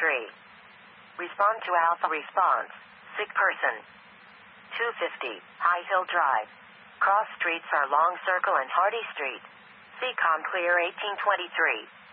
Respond to Alpha response. Sick person. 250, High Hill Drive. Cross streets are Long Circle and Hardy Street. CCOM clear 1823.